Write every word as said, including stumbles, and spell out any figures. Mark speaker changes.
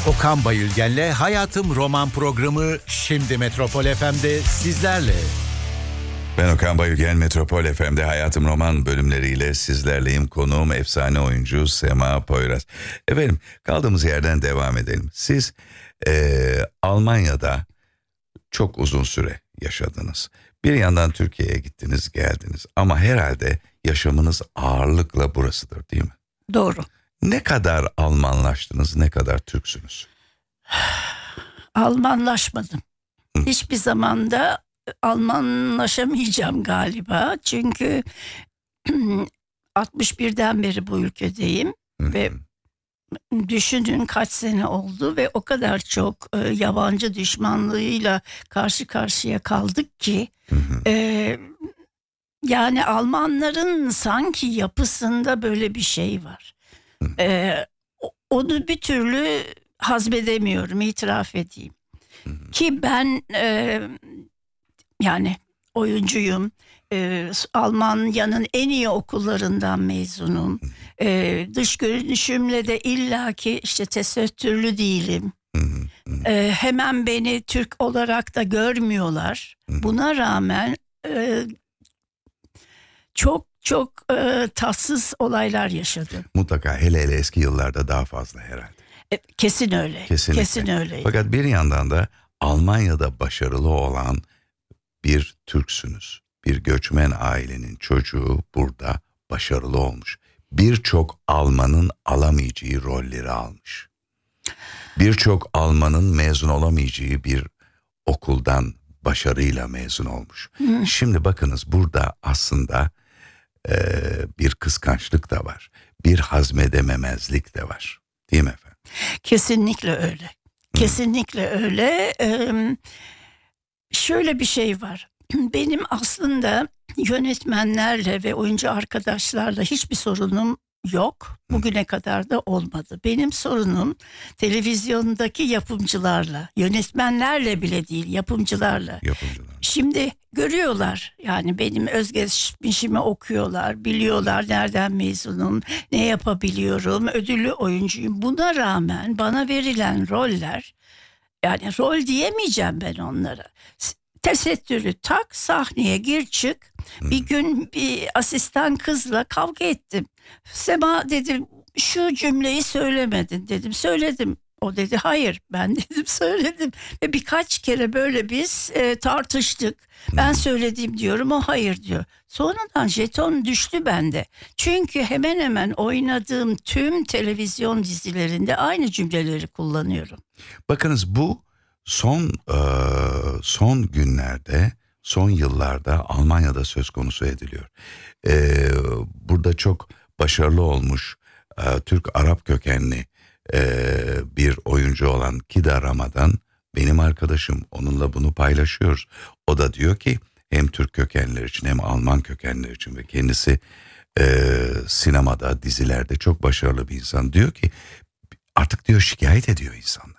Speaker 1: Okan Bayülgen'le Hayatım Roman programı şimdi Metropol F M'de sizlerle.
Speaker 2: Ben Okan Bayülgen, Metropol F M'de Hayatım Roman bölümleriyle sizlerleyim. Konuğum efsane oyuncu Sema Poyraz. Efendim, kaldığımız yerden devam edelim. Siz ee, Almanya'da çok uzun süre yaşadınız. Bir yandan Türkiye'ye gittiniz, geldiniz. Ama herhalde yaşamınız ağırlıkla burasıdır, değil mi?
Speaker 3: Doğru.
Speaker 2: Ne kadar Almanlaştınız, ne kadar Türksünüz?
Speaker 3: Almanlaşmadım. Hı. Hiçbir zamanda Almanlaşamayacağım galiba. Çünkü altmış birden beri bu ülkedeyim. Hı. Ve düşünün kaç sene oldu ve o kadar çok e, yabancı düşmanlığıyla karşı karşıya kaldık ki... Hı hı. E, yani Almanların sanki yapısında böyle bir şey var. Ee, onu bir türlü hazmedemiyorum, itiraf edeyim. Hı hı. Ki ben e, yani oyuncuyum. E, Almanya'nın en iyi okullarından mezunum. E, dış görünüşümle de illaki işte tesettürlü değilim. Hı hı. E, hemen beni Türk olarak da görmüyorlar. Hı hı. Buna rağmen e, çok çok e, tatsız olaylar yaşadım.
Speaker 2: Mutlaka, hele hele eski yıllarda daha fazla herhalde.
Speaker 3: E, kesin öyle.
Speaker 2: Kesinlikle.
Speaker 3: Kesin öyle.
Speaker 2: Fakat bir yandan da Almanya'da başarılı olan bir Türksünüz. Bir göçmen ailenin çocuğu burada başarılı olmuş. Birçok Almanın alamayacağı rolleri almış. Birçok Almanın mezun olamayacağı bir okuldan başarıyla mezun olmuş. Hı. Şimdi bakınız, burada aslında Ee, bir kıskançlık da var. Bir hazmedememezlik de var. Değil mi efendim?
Speaker 3: Kesinlikle öyle. Kesinlikle hmm. öyle. Ee, şöyle bir şey var. Benim aslında yönetmenlerle ve oyuncu arkadaşlarla hiçbir sorunum yok. Bugüne kadar da olmadı. Benim sorunum televizyondaki yapımcılarla, yönetmenlerle bile değil, yapımcılarla.
Speaker 2: Yapımcılar.
Speaker 3: Şimdi görüyorlar, yani benim özgeçmişimi okuyorlar, biliyorlar nereden mezunum, ne yapabiliyorum, ödüllü oyuncuyum. Buna rağmen bana verilen roller, yani rol diyemeyeceğim ben onlara. Tesettürü tak, sahneye gir çık. Hmm. Bir gün bir asistan kızla kavga ettim. Sema dedim, şu cümleyi söylemedin dedim. Söyledim. O dedi hayır, ben dedim söyledim. Ve birkaç kere böyle biz e, tartıştık. Ben söyledim diyorum, o hayır diyor. Sonradan jeton düştü bende. Çünkü hemen hemen oynadığım tüm televizyon dizilerinde aynı cümleleri kullanıyorum.
Speaker 2: Bakınız, bu son e, son günlerde, son yıllarda Almanya'da söz konusu ediliyor. E, burada çok başarılı olmuş e, Türk-Arap kökenli Ee, bir oyuncu olan Kida Ramadan benim arkadaşım, onunla bunu paylaşıyoruz. O da diyor ki hem Türk kökenler için hem Alman kökenler için ve kendisi e, sinemada, dizilerde çok başarılı bir insan, diyor ki artık diyor şikayet ediyor insanlar.